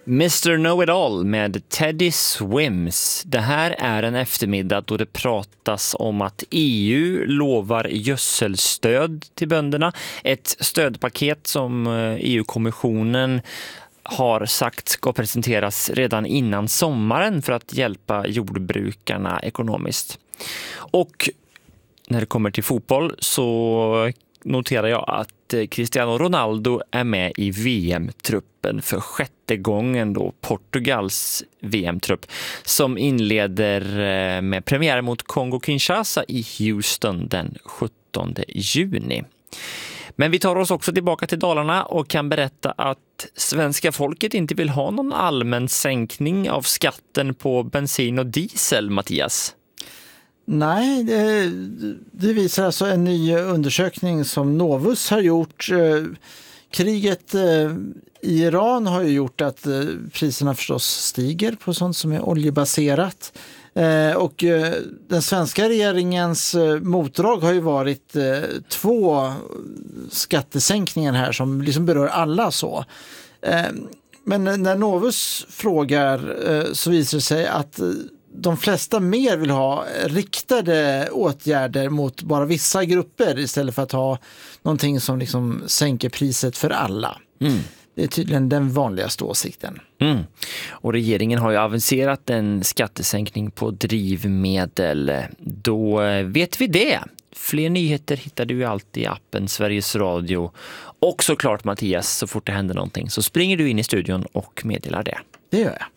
Mr. Know-It-All med Teddy Swims. Det här är en eftermiddag då det pratas om att EU lovar gödselstöd till bönderna. Ett stödpaket som EU-kommissionen har sagt ska presenteras redan innan sommaren för att hjälpa jordbrukarna ekonomiskt. Och när det kommer till fotboll så noterar jag att Cristiano Ronaldo är med i VM-truppen för 6:e gången då, Portugals VM-trupp som inleder med premiär mot Kongo-Kinshasa i Houston den 17 juni. Men vi tar oss också tillbaka till Dalarna och kan berätta att svenska folket inte vill ha någon allmän sänkning av skatten på bensin och diesel, Mattias. Nej, det visar alltså en ny undersökning som Novus har gjort. Kriget i Iran har ju gjort att priserna förstås stiger på sånt som är oljebaserat. Och den svenska regeringens motdrag har ju varit 2 skattesänkningar här som liksom berör alla så. Men när Novus frågar så visar det sig att de flesta mer vill ha riktade åtgärder mot bara vissa grupper istället för att ha någonting som liksom sänker priset för alla. Det är tydligen den vanligaste åsikten. Och regeringen har ju aviserat en skattesänkning på drivmedel. Då vet vi det. Fler nyheter hittar du ju alltid i appen Sveriges Radio. Och såklart Mattias, så fort det händer någonting så springer du in i studion och meddelar det. Det gör jag.